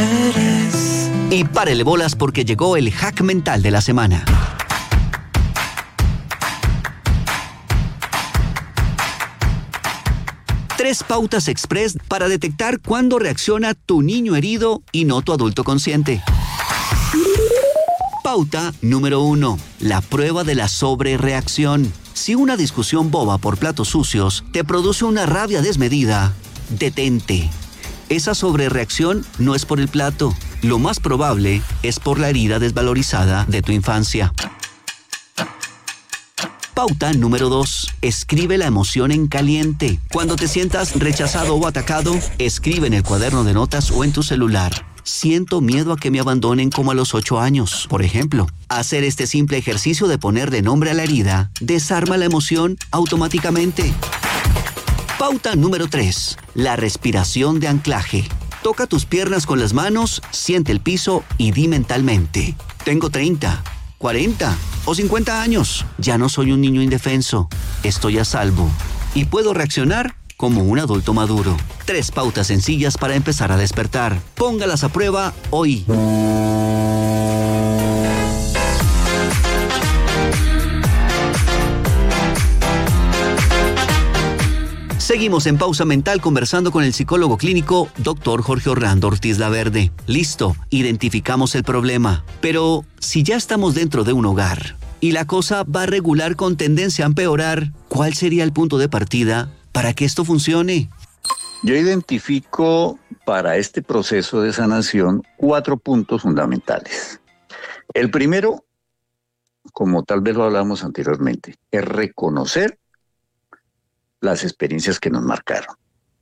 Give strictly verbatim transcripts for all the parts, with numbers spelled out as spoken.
eres. Y párele bolas porque llegó el hack mental de la semana. Tres pautas express para detectar cuándo reacciona tu niño herido y no tu adulto consciente. Pauta número uno. La prueba de la sobrereacción. Si una discusión boba por platos sucios te produce una rabia desmedida, detente. Esa sobrereacción no es por el plato. Lo más probable es por la herida desvalorizada de tu infancia. Pauta número dos. Escribe la emoción en caliente. Cuando te sientas rechazado o atacado, escribe en el cuaderno de notas o en tu celular. Siento miedo a que me abandonen como a los ocho años, por ejemplo. Hacer este simple ejercicio de ponerle nombre a la herida desarma la emoción automáticamente. Pauta número tres. La respiración de anclaje. Toca tus piernas con las manos, siente el piso y di mentalmente: tengo treinta, cuarenta o cincuenta años. Ya no soy un niño indefenso. Estoy a salvo. Y puedo reaccionar como un adulto maduro. Tres pautas sencillas para empezar a despertar. Póngalas a prueba hoy. Seguimos en Pausa Mental conversando con el psicólogo clínico doctor Jorge Orlando Ortiz Laverde. Listo, identificamos el problema. Pero si ya estamos dentro de un hogar y la cosa va regular con tendencia a empeorar, ¿cuál sería el punto de partida para que esto funcione? Yo identifico para este proceso de sanación cuatro puntos fundamentales. El primero, como tal vez lo hablamos anteriormente, es reconocer las experiencias que nos marcaron.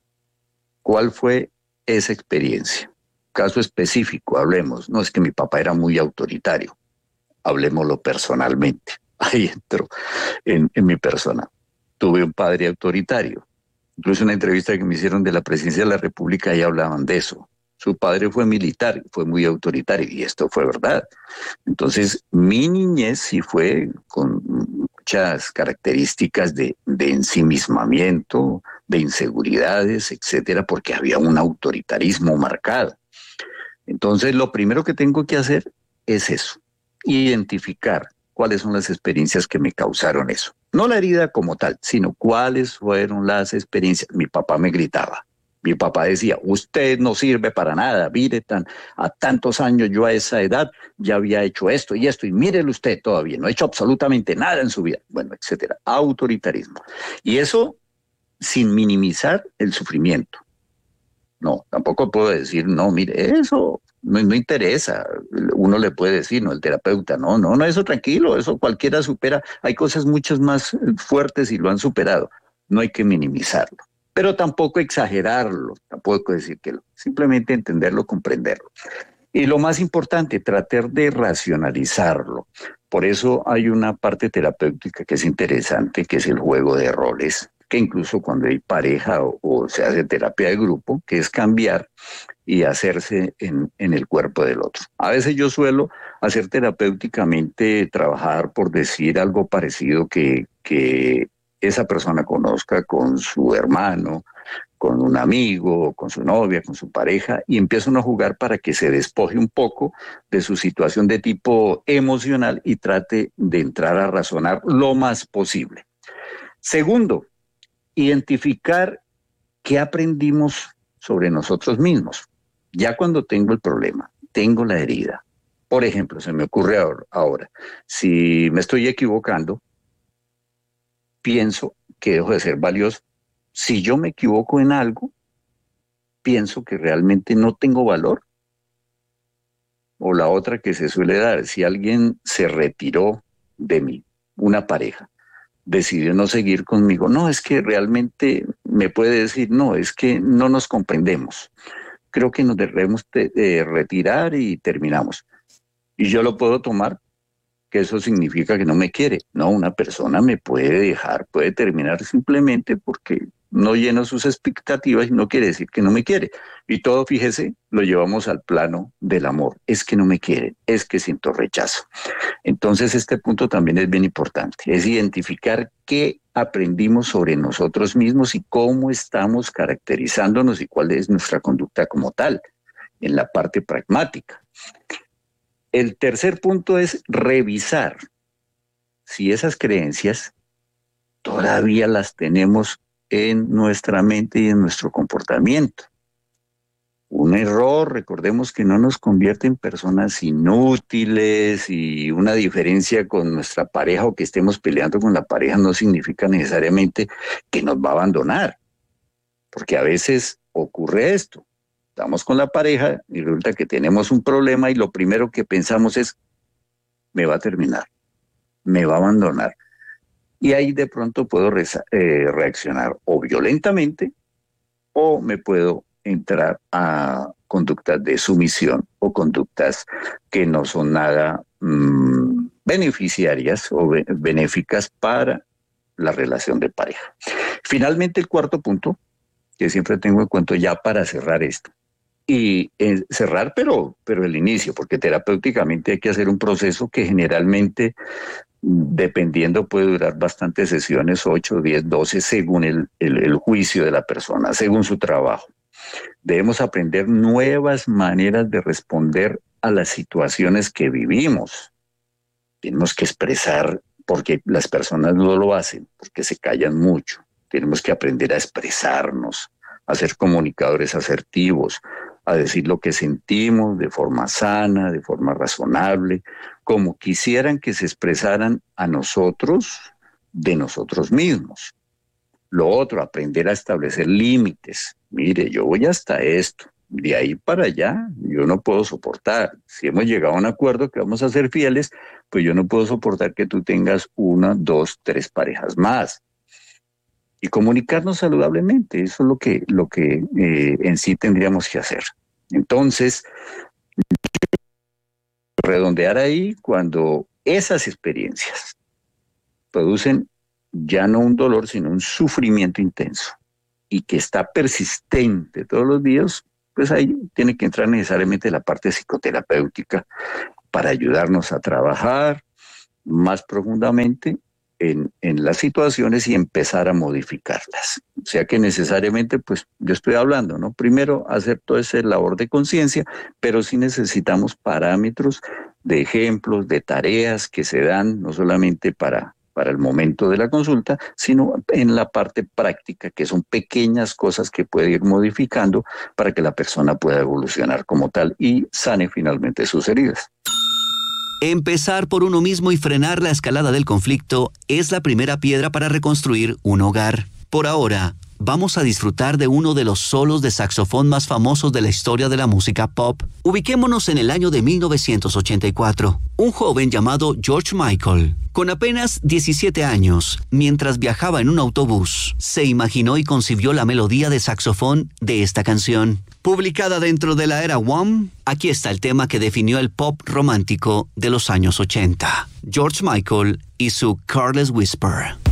¿Cuál fue esa experiencia? Caso específico, hablemos. No es que mi papá era muy autoritario. Hablemoslo personalmente. Ahí entro en, en mi persona. Tuve un padre autoritario. Incluso una entrevista que me hicieron de la presidencia de la República, ahí hablaban de eso. Su padre fue militar, fue muy autoritario, y esto fue verdad. Entonces, mi niñez sí fue con muchas características de, de ensimismamiento, de inseguridades, etcétera, porque había un autoritarismo marcado. Entonces, lo primero que tengo que hacer es eso, identificar cuáles son las experiencias que me causaron eso. No la herida como tal, sino cuáles fueron las experiencias. Mi papá me gritaba. Mi papá decía: usted no sirve para nada, mire, tan, a tantos años yo a esa edad ya había hecho esto y esto, y mírelo usted todavía, no ha hecho absolutamente nada en su vida. Bueno, etcétera. Autoritarismo. Y eso sin minimizar el sufrimiento. No, tampoco puedo decir, no, mire, eso no, no interesa. Uno le puede decir, no, el terapeuta, no, no, no, eso tranquilo, eso cualquiera supera. Hay cosas muchas más fuertes y lo han superado. No hay que minimizarlo. Pero tampoco exagerarlo, tampoco decir que lo, simplemente entenderlo, comprenderlo. Y lo más importante, tratar de racionalizarlo. Por eso hay una parte terapéutica que es interesante, que es el juego de roles, que incluso cuando hay pareja o, o se hace terapia de grupo, que es cambiar y hacerse en, en el cuerpo del otro. A veces yo suelo hacer terapéuticamente, trabajar por decir algo parecido que... que esa persona conozca con su hermano, con un amigo, con su novia, con su pareja, y empiezan a jugar para que se despoje un poco de su situación de tipo emocional y trate de entrar a razonar lo más posible. Segundo, identificar qué aprendimos sobre nosotros mismos. Ya cuando tengo el problema, tengo la herida. Por ejemplo, se me ocurre ahora, ahora si me estoy equivocando, pienso que dejo de ser valioso. Si yo me equivoco en algo, pienso que realmente no tengo valor. O la otra que se suele dar, si alguien se retiró de mí, una pareja, decidió no seguir conmigo, no, es que realmente me puede decir, no, es que no nos comprendemos. Creo que nos debemos de, de retirar y terminamos. Y yo lo puedo tomar que eso significa que no me quiere. No, una persona me puede dejar, puede terminar simplemente porque no lleno sus expectativas y no quiere decir que no me quiere. Y todo, fíjese, lo llevamos al plano del amor. Es que no me quieren, es que siento rechazo. Entonces este punto también es bien importante, es identificar qué aprendimos sobre nosotros mismos y cómo estamos caracterizándonos y cuál es nuestra conducta como tal. en la parte pragmática. El tercer punto es revisar si esas creencias todavía las tenemos en nuestra mente y en nuestro comportamiento. Un error, recordemos que no nos convierte en personas inútiles, y una diferencia con nuestra pareja o que estemos peleando con la pareja no significa necesariamente que nos va a abandonar, porque a veces ocurre esto. Estamos con la pareja y resulta que tenemos un problema y lo primero que pensamos es, me va a terminar, me va a abandonar. Y ahí de pronto puedo reza, eh, reaccionar o violentamente o me puedo entrar a conductas de sumisión o conductas que no son nada mmm, beneficiarias o be- benéficas para la relación de pareja. Finalmente, el cuarto punto, que siempre tengo en cuenta ya para cerrar esto, y eh, cerrar pero, pero el inicio, porque terapéuticamente hay que hacer un proceso que generalmente, dependiendo, puede durar bastantes sesiones, ocho, diez, doce, según el, el, el juicio de la persona, según su trabajo. Debemos aprender nuevas maneras de responder a las situaciones que vivimos. Tenemos que expresar, porque las personas no lo hacen, porque se callan mucho. Tenemos que aprender a expresarnos, a ser comunicadores asertivos, a decir lo que sentimos de forma sana, de forma razonable, como quisieran que se expresaran a nosotros, de nosotros mismos. Lo otro, aprender a establecer límites. Mire, yo voy hasta esto, de ahí para allá yo no puedo soportar. Si hemos llegado a un acuerdo que vamos a ser fieles, pues yo no puedo soportar que tú tengas una, dos, tres parejas más. Y comunicarnos saludablemente, eso es lo que, lo que eh, en sí tendríamos que hacer. Entonces, redondear ahí cuando esas experiencias producen ya no un dolor, sino un sufrimiento intenso y que está persistente todos los días, pues ahí tiene que entrar necesariamente la parte psicoterapéutica para ayudarnos a trabajar más profundamente en, en las situaciones y empezar a modificarlas. O sea que necesariamente, pues yo estoy hablando, ¿no? Primero hacer toda esa labor de conciencia, pero sí necesitamos parámetros de ejemplos, de tareas que se dan no solamente para... para el momento de la consulta, sino en la parte práctica, que son pequeñas cosas que puede ir modificando para que la persona pueda evolucionar como tal y sane finalmente sus heridas. Empezar por uno mismo y frenar la escalada del conflicto es la primera piedra para reconstruir un hogar. Por ahora, vamos a disfrutar de uno de los solos de saxofón más famosos de la historia de la música pop. Ubiquémonos en el año de mil novecientos ochenta y cuatro. Un joven llamado George Michael, con apenas diecisiete años, mientras viajaba en un autobús, se imaginó y concibió la melodía de saxofón de esta canción. Publicada dentro de la era Wham, aquí está el tema que definió el pop romántico de los años ochenta. George Michael y su Careless Whisper.